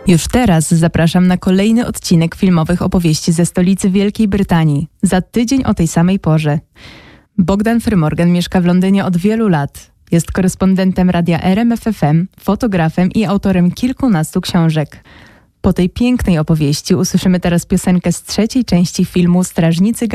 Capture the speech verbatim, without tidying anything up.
Już teraz zapraszam na kolejny odcinek filmowych opowieści ze stolicy Wielkiej Brytanii. Za tydzień o tej samej porze. Bogdan Frymorgan mieszka w Londynie od wielu lat. Jest korespondentem radia R M F F M, fotografem i autorem kilkunastu książek. Po tej pięknej opowieści usłyszymy teraz piosenkę z trzeciej części filmu Strażnicy